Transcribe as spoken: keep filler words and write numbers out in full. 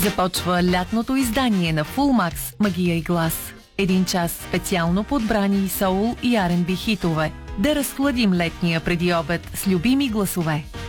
Започва лятното издание на Full Max Магия и глас. Един час специално подбрани соул и Ар енд Би хитове. Да разхладим летния преди обед с любими гласове.